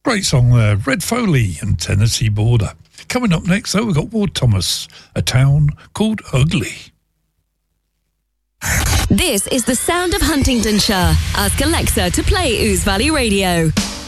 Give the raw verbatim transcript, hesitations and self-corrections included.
Great song there, Red Foley and Tennessee Border. Coming up next, though, we've got Ward Thomas, A Town Called Ugly. This is the sound of Huntingdonshire. Ask Alexa to play Ouse Valley Radio.